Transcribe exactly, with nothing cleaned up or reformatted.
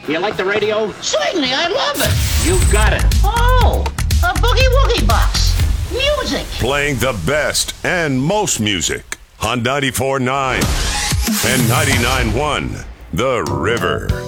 You like the radio? Certainly, I love it. You got it. Oh, a boogie woogie box. Music. Playing the best and most music on ninety-four point nine and ninety-nine point one The River.